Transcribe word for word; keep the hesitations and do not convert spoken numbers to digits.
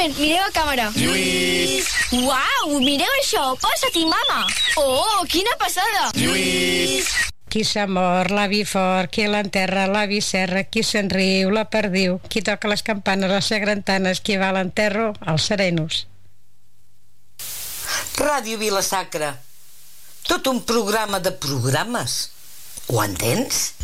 nen, mireu a càmera. Lluís! Uau, mireu això, posa-t'hi, mama. Oh, quina passada. Lluís! Qui s'ha mort, l'avi fort, qui l'enterra, l'avi serra, qui se'n riu, la perdiu, qui toca les campanes, les sagrantanes, qui va a l'enterro, els serenos. Ràdio Vila Sacra. Tot un programa de programes. Ho entens?